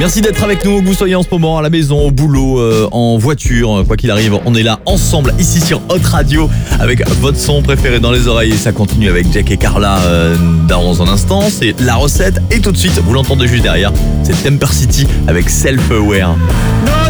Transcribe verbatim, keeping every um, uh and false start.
Merci d'être avec nous, où que vous soyez en ce moment, à la maison, au boulot, euh, en voiture, quoi qu'il arrive. On est là ensemble, ici sur Hot Radio, avec votre son préféré dans les oreilles. Et ça continue avec Jack et Carla euh, dans un instant. C'est la recette. Et tout de suite, vous l'entendez juste derrière, c'est Temper City avec Self Aware.